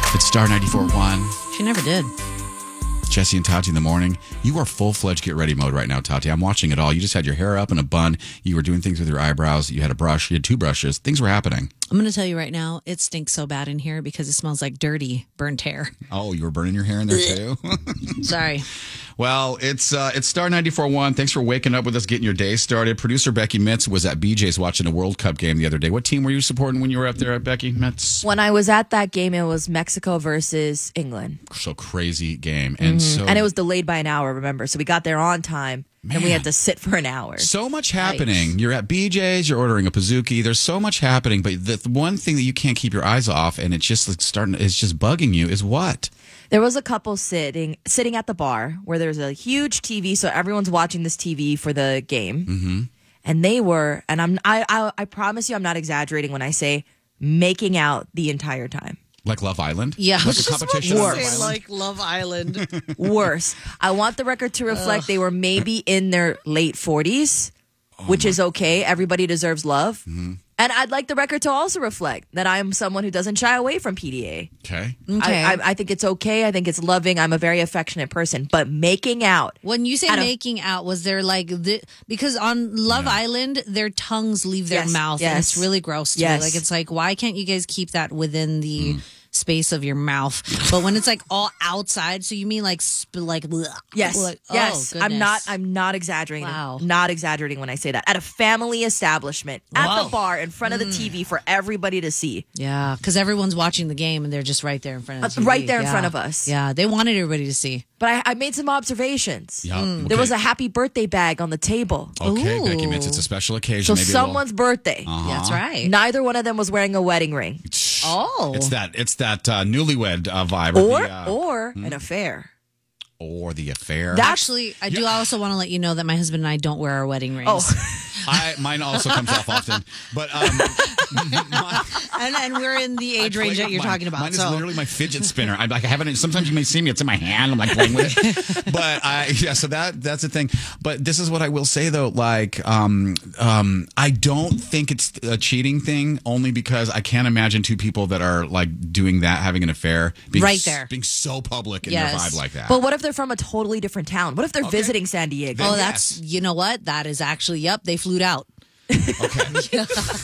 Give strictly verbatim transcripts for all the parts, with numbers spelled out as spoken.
It's Star ninety-four point one. She never did. Jesse and Tati in the morning. You are full-fledged get ready mode right now, Tati. I'm watching it all. You just had your hair up in a bun. You were doing things with your eyebrows. You had a brush. You had two brushes. Things were happening. I'm going to tell you right now, it stinks so bad in here because it smells like dirty, burnt hair. Oh, you were burning your hair in there too? Sorry. Well, it's uh, it's Star ninety-four point one. Thanks for waking up with us, getting your day started. Producer Becky Mitz was at B J's watching a World Cup game the other day. What team were you supporting when you were up there, Becky Mitz? When I was at that game, it was Mexico versus England. So crazy game. And Mm-hmm. so and it was delayed by an hour, remember? So we got there on time, Man. and we had to sit for an hour. So much happening. You're at B J's, you're ordering a Pizookie. There's so much happening, but the, the one thing that you can't keep your eyes off, and it's just like starting, it's just bugging you, is what? There was a couple sitting sitting at the bar where there's a huge T V, so everyone's watching this T V for the game. Mm-hmm. And they were, and I'm, I, I, I promise you, I'm not exaggerating when I say making out the entire time. Like Love Island? Yeah. Like Just a competition on worse. Love Island? Like Love Island. Worse. I want the record to reflect they were maybe in their late forties, which is okay. Everybody deserves love. Mm-hmm. And I'd like the record to also reflect that I am someone who doesn't shy away from P D A. Okay. Okay. I, I, I think it's okay. I think it's loving. I'm a very affectionate person. But making out. When you say Out of- making out, was there like the because on Love Yeah. Island their tongues leave their Yes, mouth and yes. it's really gross to Yes. me. Like it's like why can't you guys keep that within the space of your mouth? But when it's like all outside, so you mean like sp- like bleh, Yes. like, oh, yes. I'm goodness. not I'm not exaggerating. Wow. Not exaggerating when I say that. At a family establishment, at Whoa. the bar, in front of the T V for everybody to see. Yeah, because everyone's watching the game and they're just right there in front of the Uh, T V. right there in Yeah. front of us. Yeah, they wanted everybody to see. But I, I made some observations. Yeah. Okay. There was a happy birthday bag on the table. Okay, Becky Ooh. Mitz, it's a special occasion. So Maybe a little- someone's birthday. Uh-huh. That's right. Neither one of them was wearing a wedding ring. Oh. It's that it's that uh, newlywed uh, vibe. Or the, uh, or an affair. or the affair. That- Actually, I do also want to let you know that my husband and I don't wear our wedding rings. Oh. I, mine also comes off often. But um, my, and, and we're in the I age play range that with you're mine. talking about. Mine is so. literally my fidget spinner. I'm like, I haven't. Sometimes you may see me; it's in my hand. I'm like playing with it. But I, yeah, so that that's the thing. But this is what I will say though. Like, um, um, I don't think it's a cheating thing. Only because I can't imagine two people that are like doing that, having an affair, being Right s- there. being so public in Yes. their vibe like that. But what if they're from a totally different town? What if they're Okay. visiting San Diego? Oh, Then that's, yes. you know what? That is actually, yep, they flew out. Okay.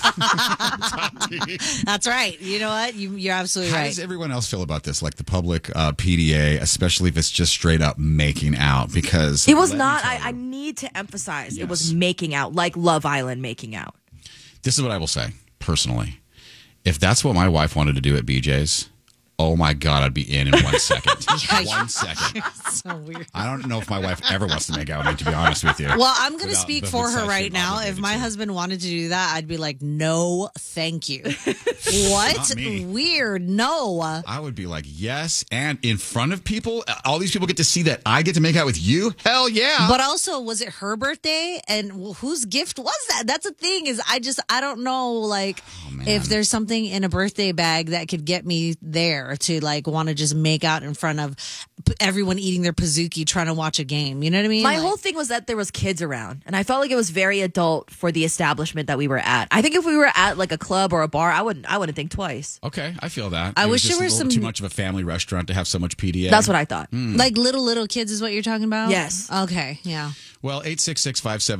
That's right. You know what? You, you're absolutely How right. does everyone else feel about this? Like the public uh, P D A, especially if it's just straight up making out? Because It was let me not. tell I, you, I need to emphasize Yes. it was making out, like Love Island making out. This is what I will say personally. If that's what my wife wanted to do at B J's, oh my God, I'd be in in one second. one second. so weird. I don't know if my wife ever wants to make out with me, to be honest with you. Well, I'm going to Without speak the for her necessity right of now. If obligated my to. husband wanted to do that, I'd be like, no, thank you. What? Not me. Weird. No. I would be like, yes, and in front of people, all these people get to see that I get to make out with you? Hell yeah. But also, was it her birthday? And well, whose gift was that? That's the thing is, I just, I don't know, like, man. if there's something in a birthday bag that could get me there to, like, want to just make out in front of p- everyone eating their Pizookie trying to watch a game. You know what I mean? My Like- whole thing was that there was kids around, and I felt like it was very adult for the establishment that we were at. I think if we were at like a club or a bar, I wouldn't. I wouldn't think twice. Okay, I feel that. I It was wish just there a were little some- too much of a family restaurant to have so much P D A. That's what I thought. Hmm. Like little, little kids is what you're talking about? Yes. Okay, yeah. Well, eight six six five seven.